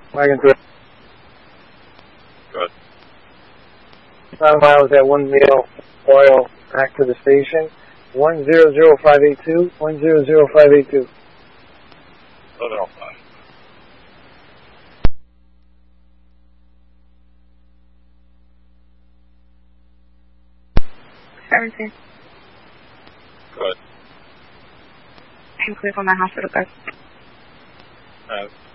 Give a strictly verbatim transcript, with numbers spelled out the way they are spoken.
Wagon three. Good. Final miles at one mil oil back to the station. One zero zero five eight two. One zero zero five eight two. Zero zero five. Seventeen. Good. I'm clear for my hospital, guys. Uh,